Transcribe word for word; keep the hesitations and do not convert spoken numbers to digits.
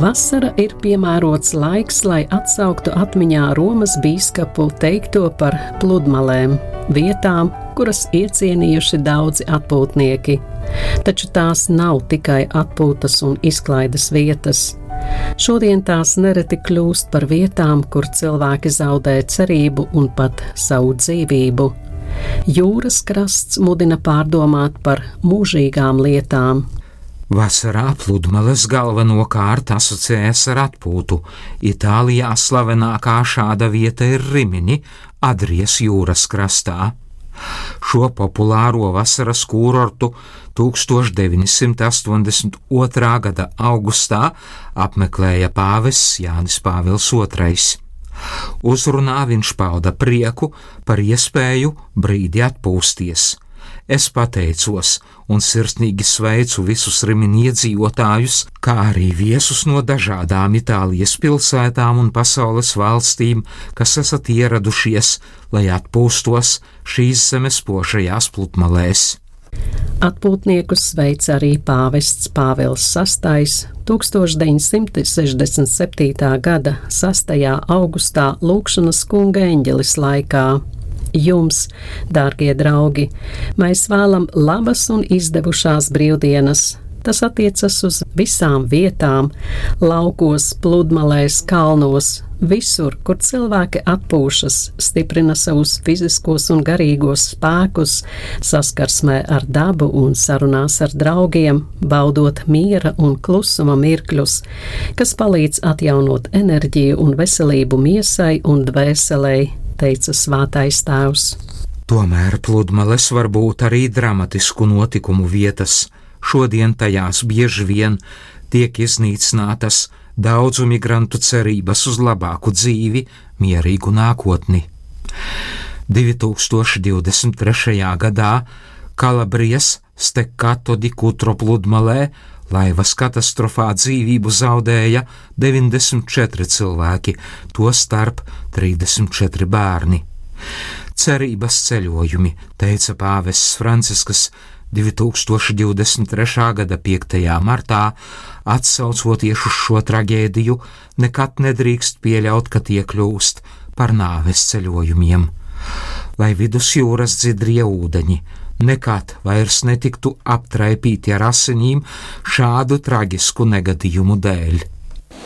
Vasara ir piemērots laiks, lai atsauktu atmiņā Romas bīskapu teikto par pludmalēm, vietām, kuras iecienījuši daudzi atpūtnieki. Taču tās nav tikai atpūtas un izklaides vietas. Šodien tās nereti kļūst par vietām, kur cilvēki zaudē cerību un pat savu dzīvību. Jūras krasts mudina pārdomāt par mūžīgām lietām. Vasarā pludmales galvenokārt asociējas ar atpūtu. Itālijā slavenākā šāda vieta ir Rimini, Adrijas jūras krastā. Šo populāro vasaras kūrortu tūkstoš deviņi simti astoņdesmit otrā gada augustā apmeklēja pāvests Jānis Pāvils otrais. Uzrunā viņš pauda prieku par iespēju brīdi atpūsties. Es pateicos un sirsnīgi sveicu visus Rimini iedzīvotājus, kā arī viesus no dažādām Itālijas pilsētām un pasaules valstīm, kas esat ieradušies, lai atpūstos šīs zemes spožajās pludmalēs. Atpūtniekus sveic arī pāvests Pāvils sastais tūkstoš deviņi simti sešdesmit septītā gada sastajā augustā lūgšanas kunga eņģelis laikā. Jums, dārgie draugi, mēs vēlam labas un izdevušās brīvdienas. Tas attiecas uz visām vietām, laukos, pludmalēs, kalnos, visur, kur cilvēki atpūšas, stiprina savus fiziskos un garīgos spēkus, saskarsmē ar dabu un sarunās ar draugiem, baudot miera un klusuma mirkļus, kas palīdz atjaunot enerģiju un veselību miesai un dvēselei, teica svētais tēvs. Tomēr pludmales var būt arī dramatisku notikumu vietas. Šodien tajās bieži vien tiek iznīcinātas daudzu migrantu cerības uz labāku dzīvi, mierīgu nākotni. divi tūkstoši divdesmit trešajā gadā Kalabrijas Steccato di Cutro pludmalē laivas katastrofā dzīvību zaudēja deviņdesmit četri cilvēki, to starp trīsdesmit četri bērni. Cerības ceļojumi, teica pāvests Francisks divi tūkstoši divdesmit trešā gada piektajā martā, atsaucoties uz šo traģēdiju, nekad nedrīkst pieļaut, ka tie kļūst par nāves ceļojumiem. Lai vidusjūras dzidrie ūdeņi nekad vairs netiktu aptraipīti ar asinīm šādu traģisku negadījumu dēļ.